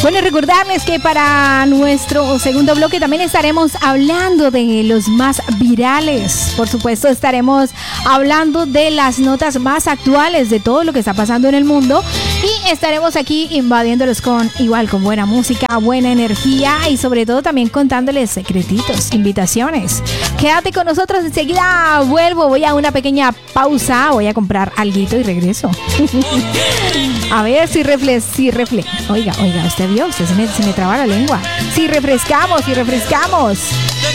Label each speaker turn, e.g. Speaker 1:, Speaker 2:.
Speaker 1: Bueno, recordarles que para nuestro segundo bloque también estaremos hablando de los más virales. Por supuesto, estaremos hablando de las notas más actuales de todo lo que está pasando en el mundo. Y estaremos aquí invadiéndolos con buena música, buena energía y sobre todo también contándoles secretitos, invitaciones. Quédate con nosotros, enseguida vuelvo, voy a una pequeña pausa, voy a comprar alguito y regreso. A ver si Oiga, usted vio, usted se me traba la lengua. Si refrescamos.